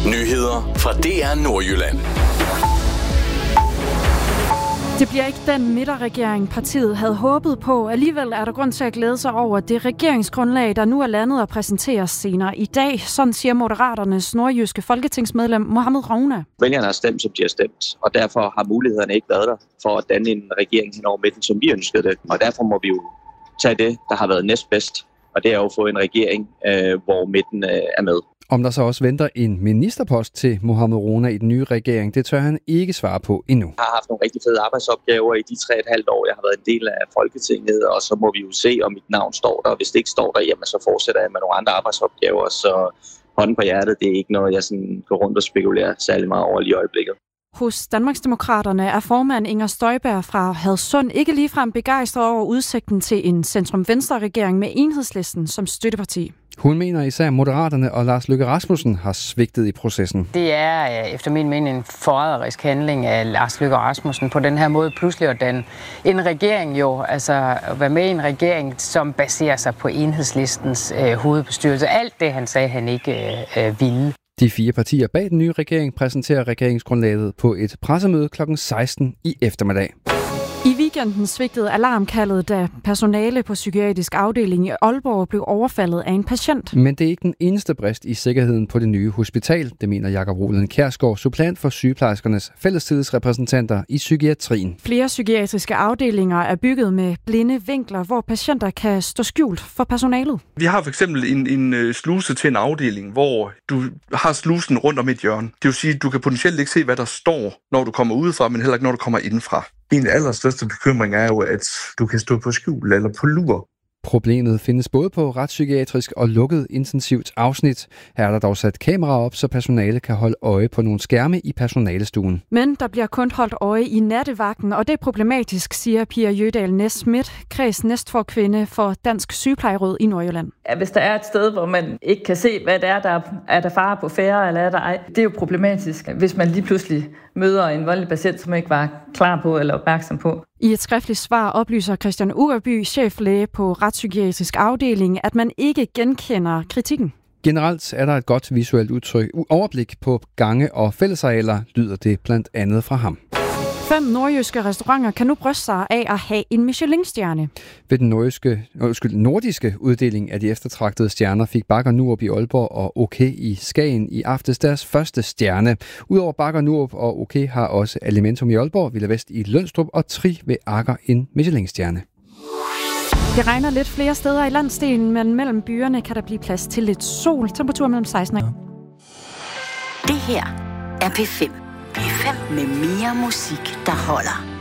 Nyheder fra DR Nordjylland. Det bliver ikke den midterregering, partiet havde håbet på. Alligevel er der grund til at glæde sig over det regeringsgrundlag, der nu er landet og præsenteres senere i dag. Sådan siger Moderaternes nordjyske folketingsmedlem Mohamed Rona. Vælgerne har stemt, som de har stemt, og derfor har mulighederne ikke været der for at danne en regering hen over midten, som vi ønskede det. Og derfor må vi jo tage det, der har været næstbedst, og det er jo at få en regering, hvor midten er med. Om der så også venter en ministerpost til Mohamed Rona i den nye regering, det tør han ikke svare på endnu. Jeg har haft nogle rigtig fede arbejdsopgaver i de 3,5 år, jeg har været en del af Folketinget, og så må vi jo se, om mit navn står der. Og hvis det ikke står der, jamen, så fortsætter jeg med nogle andre arbejdsopgaver, så hånden på hjertet, det er ikke noget, jeg sådan går rundt og spekulerer særlig meget over lige i øjeblikket. Hos Danmarksdemokraterne er formand Inger Støjberg fra Hadsund ikke ligefrem begejstret over udsigten til en centrum-venstre-regering med Enhedslisten som støtteparti. Hun mener især Moderaterne og Lars Løkke Rasmussen har svigtet i processen. Det er efter min mening en forræderisk handling af Lars Løkke Rasmussen på den her måde pludselig at danne en regering jo, altså at være med i en regering, som baserer sig på Enhedslistens hovedbestyrelse. Alt det, han sagde, han ikke ville. De 4 partier bag den nye regering præsenterer regeringsgrundlaget på et pressemøde kl. 16 i eftermiddag. I weekenden svigtede alarmkaldet, da personale på psykiatrisk afdeling i Aalborg blev overfaldet af en patient. Men det er ikke den eneste brist i sikkerheden på det nye hospital, det mener Jakob Roland Kjærsgaard, suppleant for sygeplejerskernes fællestillidsrepræsentanter i psykiatrien. Flere psykiatriske afdelinger er bygget med blinde vinkler, hvor patienter kan stå skjult for personalet. Vi har for eksempel en sluse til en afdeling, hvor du har slusen rundt om et hjørne. Det vil sige, at du kan potentielt ikke se, hvad der står, når du kommer udefra, men heller ikke, når du kommer indenfra. En af allerstørste bekymring er jo, at du kan stå på skjul eller på lur. Problemet findes både på retspsykiatrisk og lukket intensivt afsnit. Her er der dog sat kameraer op, så personale kan holde øje på nogle skærme i personalestuen. Men der bliver kun holdt øje i nattevagten, og det er problematisk, siger Pia Jødal Næs-Schmidt, kreds næstforkvinde for Dansk Sygeplejeråd i Nordjylland. Ja, hvis der er et sted, hvor man ikke kan se, hvad det er, der fare på færre, eller er der ej, det er jo problematisk, hvis man lige pludselig møder en voldelig patient, som ikke var klar på eller opmærksom på. I et skriftligt svar oplyser Christian Ureby, cheflæge på retspsykiatrisk afdeling, at man ikke genkender kritikken. Generelt er der et godt visuelt overblik på gange og fællesarealer, lyder det blandt andet fra ham. 5 nordjyske restauranter kan nu bryste sig af at have en Michelin-stjerne. Ved den nordiske uddeling af de eftertragtede stjerner fik Bakker Nurup i Aalborg og OK i Skagen i aftes deres første stjerne. Udover Bakker Nurup og OK har også Alimentum i Aalborg, Villa Vest i Lønstrup og Tri ved Akker en Michelin-stjerne. Det regner lidt flere steder i landsdelen, men mellem byerne kan der blive plads til lidt sol. Temperatur mellem 16 og... Det her er P5. P5 med mere musik, der holder.